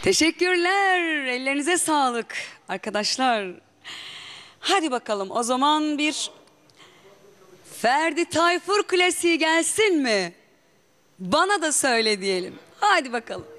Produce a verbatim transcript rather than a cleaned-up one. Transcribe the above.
Teşekkürler. Ellerinize sağlık arkadaşlar. Hadi bakalım o zaman bir Ferdi Tayfur klasiği gelsin mi? Bana da söyle diyelim. Hadi bakalım.